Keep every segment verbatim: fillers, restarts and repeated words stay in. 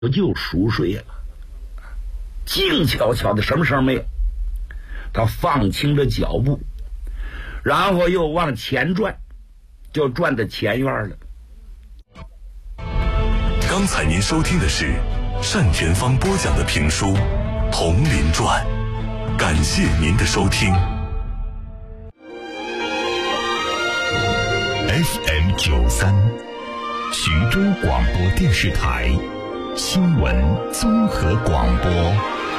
就熟睡了，静悄悄的，什么声没有。他放轻了脚步，然后又往前转，就转到前院了。 刚才您收听的是单田芳播讲的评书《铜林传》，感谢您的收听。 F M 九三，徐州广播电视台新闻综合广播。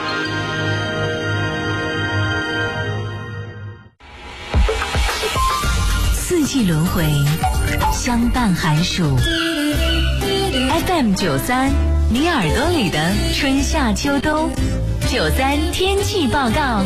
四季轮回，相伴寒暑。F M 九三，你耳朵里的春夏秋冬。九三天气报告，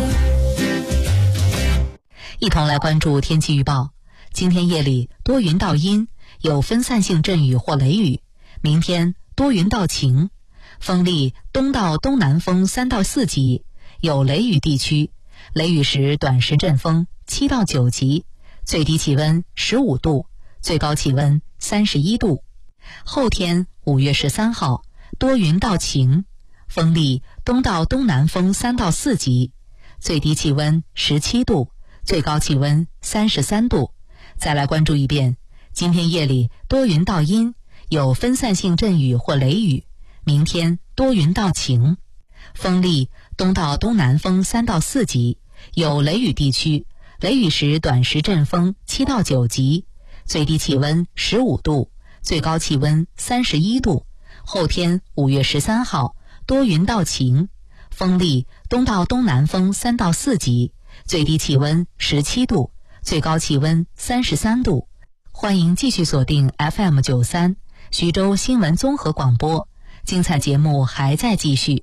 一同来关注天气预报。今天夜里多云到阴，有分散性阵雨或雷雨。明天多云到晴，风力东到东南风三到四级，有雷雨地区，雷雨时短时阵风七到九级，最低气温十五度，最高气温三十一度。后天五月十三号多云到晴，风力东到东南风三到四级，最低气温十七度，最高气温三十三度。再来关注一遍，今天夜里多云到阴，有分散性阵雨或雷雨。明天多云到晴，风力东到东南风三到四级，有雷雨地区，雷雨时短时阵风七到九级，最低气温十五度，最高气温三十一度。后天五月十三号多云到晴，风力东到东南风三到四级，最低气温十七度，最高气温三十三度。欢迎继续锁定 F M 九三徐州新闻综合广播，精彩节目还在继续。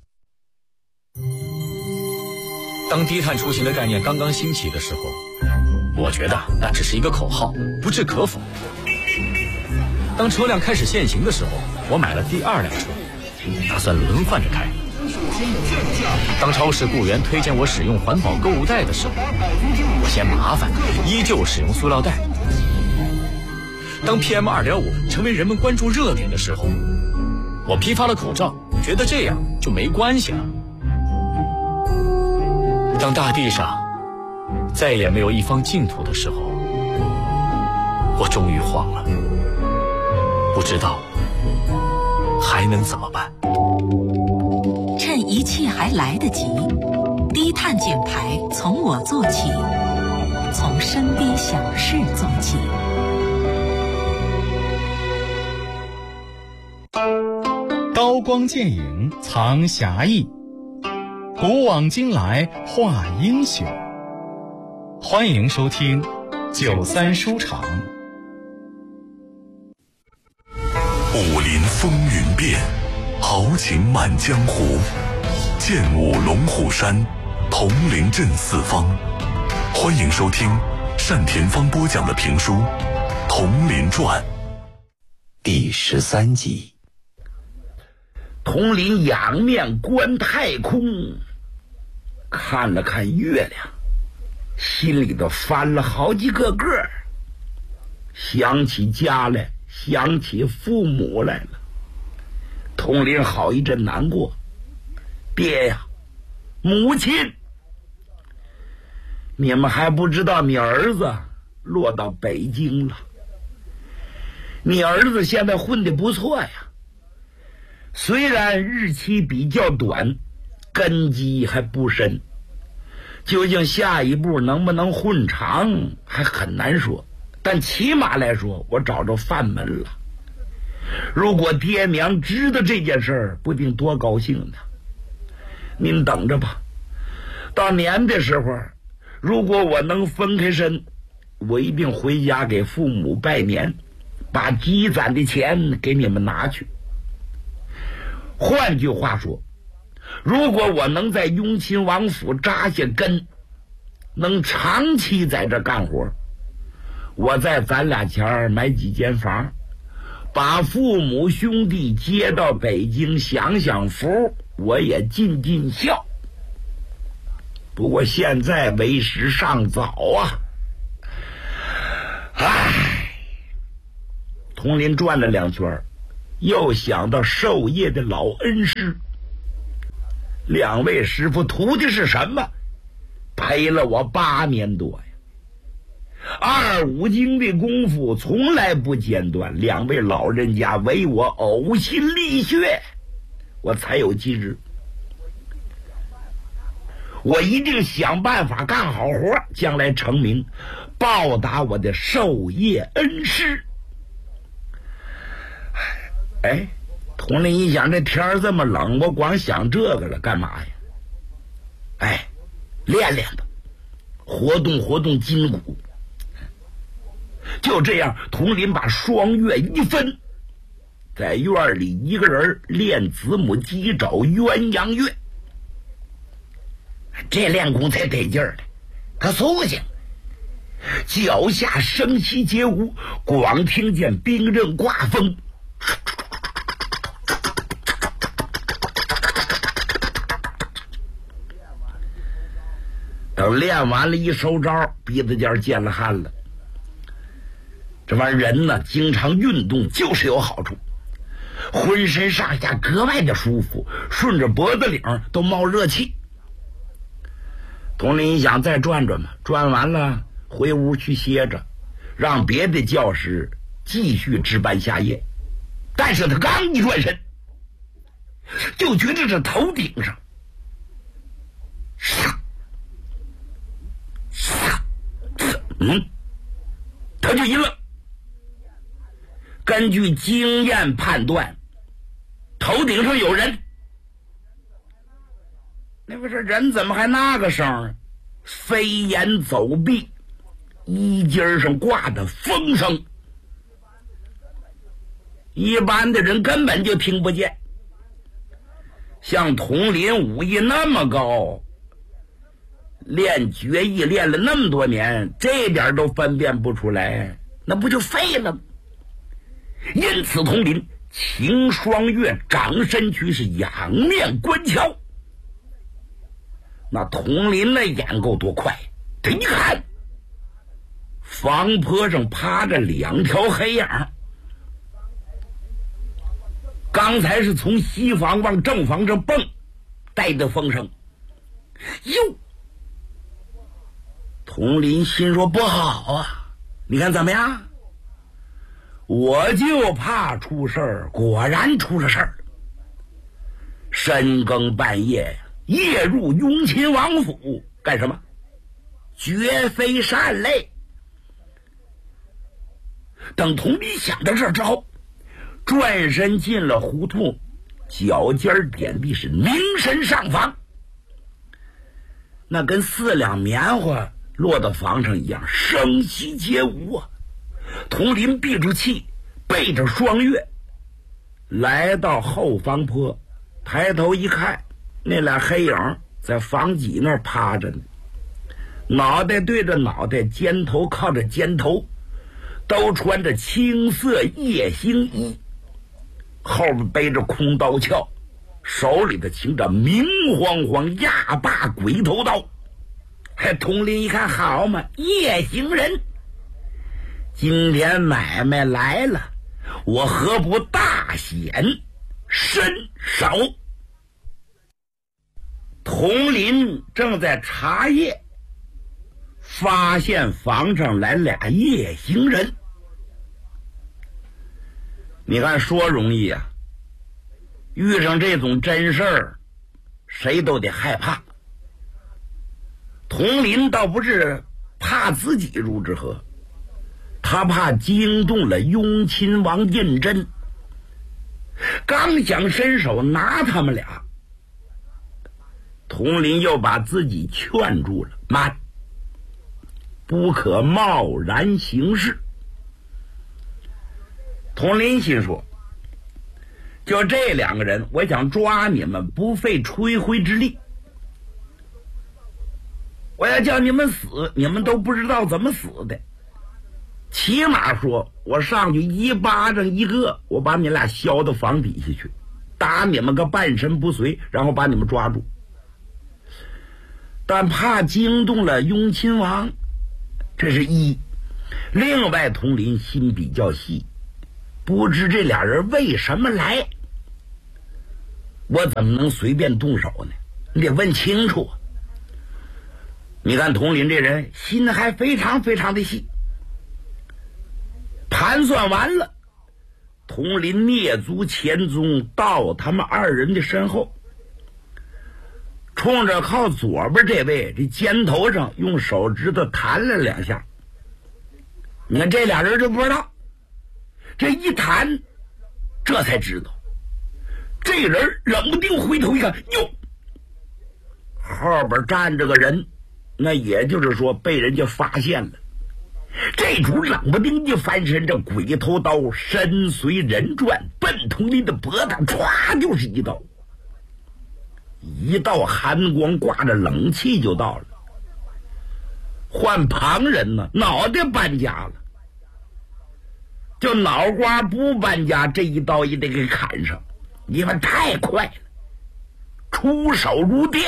当低碳出行的概念刚刚兴起的时候，我觉得那只是一个口号，不置可否。当车辆开始限行的时候，我买了第二辆车，打算轮换着开。当超市雇员推荐我使用环保购物袋的时候，我嫌麻烦，依旧使用塑料袋。当 P M 二点五 成为人们关注热点的时候，我批发了口罩，觉得这样就没关系了。当大地上再也没有一方净土的时候，我终于慌了，不知道还能怎么办。 趁一切还来得及，低碳减排从我做起，从身边小事做起。 刀光剑影藏侠义，古往今来画英雄。欢迎收听九三书场。 武林风云变，豪情满江湖，剑舞龙虎山，铜陵镇四方。欢迎收听单田芳播讲的评书《铜林传》 第十三集。 铜林仰面观太空，看了看月亮，心里头翻了好几个个，想起家来，想起父母来了。铜林好一阵难过，爹呀，母亲，你们还不知道你儿子落到北京了。你儿子现在混得不错呀，虽然日期比较短，根基还不深，究竟下一步能不能混长还很难说，但起码来说我找着范门了。如果爹娘知道这件事儿，不定多高兴呢。您等着吧，到年的时候，如果我能分开身，我一定回家给父母拜年，把积攒的钱给你们拿去。换句话说，如果我能在雍亲王府扎下根，能长期在这干活，我再攒俩钱买几间房，把父母兄弟接到北京享享福，我也尽尽孝。不过现在为时尚早啊。唉，铜林转了两圈， 又想到授业的老恩师。两位师傅图的是什么？陪了我八年多呀，二五经的功夫从来不间断，两位老人家为我呕心沥血，我才有今日。我一定想办法干好活，将来成名，报答我的授业恩师。哎，佟林一想，这天儿这么冷，我光想这个了，干嘛呀？哎，练练吧，活动活动筋骨。就这样，佟林把双月一分，在院里一个人练子母鸡爪鸳鸯乐。这练功才得劲儿的，他苏醒，脚下声息皆无，光听见兵刃刮风。等练完了一收招，鼻子尖见了汗了。这玩意儿人呢，经常运动就是有好处，浑身上下格外的舒服，顺着脖子领都冒热气。佟林想再转转嘛，转完了回屋去歇着，让别的教师继续值班下夜。但是他刚一转身，就觉得这头顶上嗯，他就一愣。根据经验判断，头顶上有人。那不是人怎么还那个声儿？飞檐走壁，衣襟上挂的风声，一般的人根本就听不见。像佟林武艺那么高，练绝艺练了那么多年，这点都分辨不出来，那不就废了吗？因此佟林擎双月，掌身躯，是仰面观瞧。那佟林那眼够多快，他一看房坡上趴着两条黑影，刚才是从西房往正房上蹦，带的风声。哟，佟林心说不好啊，你看怎么样？我就怕出事儿，果然出了事儿。深更半夜呀，夜入雍亲王府干什么？绝非善类。等佟林想到这儿之后，转身进了胡同，脚尖点地，是凝神上房。那跟四两棉花落到房上一样，声息皆无啊。佟林闭住气，背着双月来到后方坡，抬头一看，那俩黑影在房脊那儿趴着呢，脑袋对着脑袋，肩头靠着肩头，都穿着青色夜行衣，后边背着空刀鞘，手里头擎着明晃晃压把鬼头刀。还佟林一看，好嘛，夜行人，今天买卖来了，我何不大显身手？佟林正在查夜，发现房上来俩夜行人。你看说容易啊，遇上这种真事儿，谁都得害怕。佟林倒不是怕自己入之河，他怕惊动了雍亲王胤禛。刚想伸手拿他们俩，佟林又把自己劝住了，慢，不可贸然行事。佟林心说，就这两个人，我想抓你们不费吹灰之力，我要叫你们死，你们都不知道怎么死的。起码说我上去一巴掌一个，我把你俩削到房底下去，打你们个半身不遂，然后把你们抓住。但怕惊动了雍亲王，这是一。另外佟林心比较细， 不知这俩人为什么来，我怎么能随便动手呢？你得问清楚。你看佟林这人心还非常非常的细，盘算完了，佟林蹑足潜踪到他们二人的身后，冲着靠左边这位这肩头上用手指头弹了两下。你看这俩人就不知道，这一弹这才知道，这人冷不丁回头一看，哟，后边站着个人，那也就是说被人家发现了。这主冷不丁就翻身，这鬼头刀身随人转，奔佟林的脖子歘就是一刀，一道寒光挂着冷气就到了。换旁人呢，脑袋搬家了，就脑瓜不搬家，这一刀也得给砍上，因为太快了，出手如电。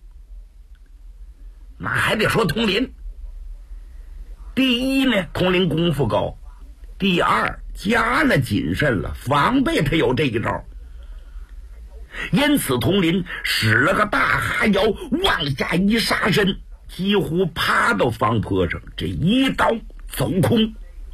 那还得说佟林，第一呢，佟林功夫高；第二，加了谨慎了，防备他有这一招。因此佟林使了个大哈腰，往下一杀身，几乎趴到方坡上，这一刀走空。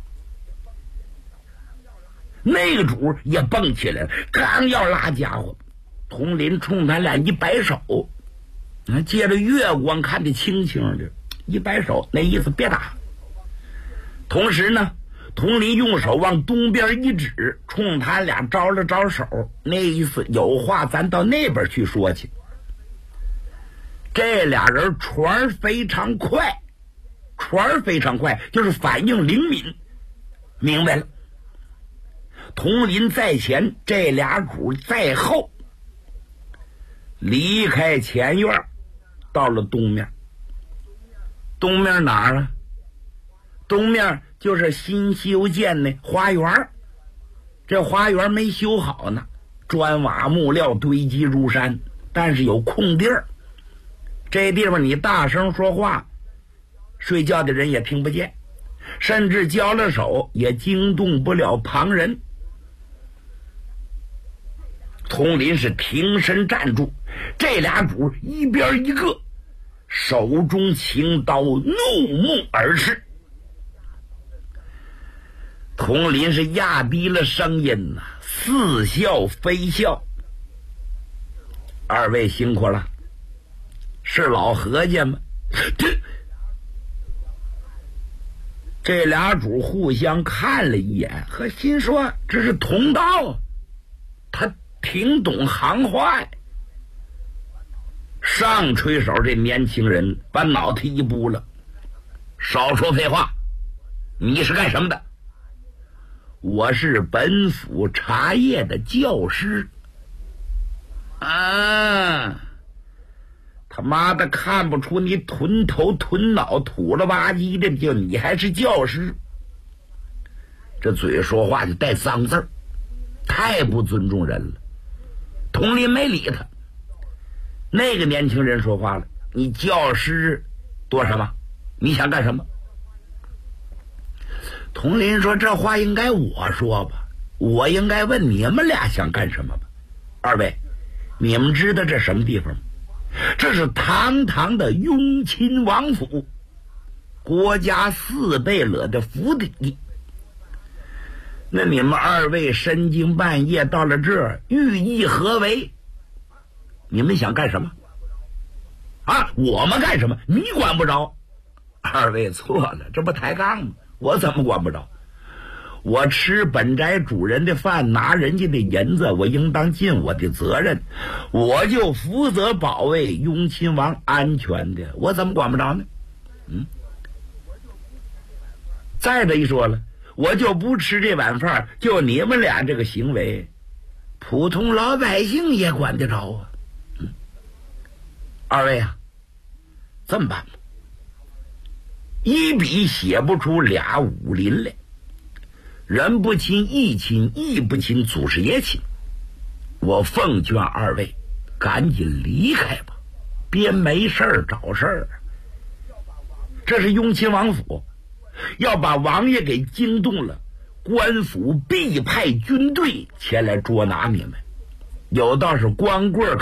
那个主也蹦起来了，刚要拉家伙，佟林冲他俩一摆手，借着月光看得清清的，一摆手，那意思别打。同时呢，佟林用手往东边一指，冲他俩招了招手，那意思有话咱到那边去说去。这俩人船非常快，船非常快就是反应灵敏，明白了。佟林在前，这俩主在后，离开前院，到了东面。东面哪儿啊？东面就是新修建的花园，这花园没修好呢，砖瓦木料堆积如山，但是有空地儿，这地方你大声说话，睡觉的人也听不见，甚至交了手也惊动不了旁人。佟林是挺身站住，这俩主一边一个，手中青刀怒目而视。佟林是压低了声音呐、啊，似笑非笑：“二位辛苦了，是老何家吗？”这这俩主互相看了一眼，和心说这是同道，他挺懂行话呀。上吹手这年轻人把脑袋一拨了：“少说废话，你是干什么的？”“我是本府茶叶的教师。”啊，他妈的看不出你臀头臀脑土了吧唧的，就你还是教师？这嘴说话就带脏字儿，太不尊重人了。佟林没理他。那个年轻人说话了：“你教师多什么？你想干什么？”佟林说：“这话应该我说吧，我应该问你们俩想干什么吧？二位，你们知道这什么地方吗？这是堂堂的雍亲王府，国家四贝勒的府邸。那你们二位深更半夜到了这儿，寓意何为？你们想干什么？啊，我们干什么？你管不着。二位错了，这不抬杠吗？我怎么管不着？我吃本宅主人的饭，拿人家的银子，我应当尽我的责任，我就负责保卫雍亲王安全的，我怎么管不着呢？嗯。再者一说了，我就不吃这碗饭，就你们俩这个行为，普通老百姓也管得着啊。嗯。二位啊，这么办吧，一笔写不出俩武林来，人不亲义亲，义不亲祖师爷亲。我奉劝二位赶紧离开吧，别没事儿找事儿。这是雍亲王府，要把王爷给惊动了， 官府必派军队前来捉拿你们。有道是光棍